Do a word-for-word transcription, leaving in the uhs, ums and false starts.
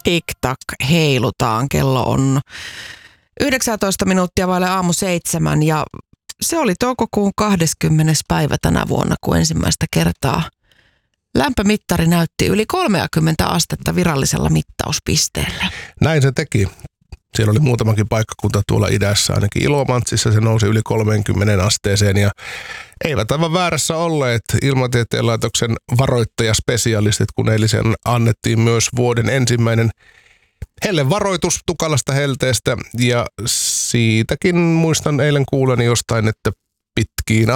tik-tak heilutaan. Kello on yhdeksäntoista minuuttia vaille aamu seitsemän ja se oli toukokuun kahdeskymmenes päivä tänä vuonna, kun ensimmäistä kertaa lämpömittari näytti yli kolmekymmentä astetta virallisella mittauspisteellä. Näin se teki. Siellä oli muutamakin paikkakunta tuolla idässä, ainakin Ilomantsissa se nousi yli kolmekymmentä asteeseen ja eivät aivan väärässä olleet Ilmatieteen laitoksen varoittajaspesialistit, kun eilisen annettiin myös vuoden ensimmäinen hellevaroitus tukalasta helteestä ja siitäkin muistan eilen kuuleni jostain, että pitkiin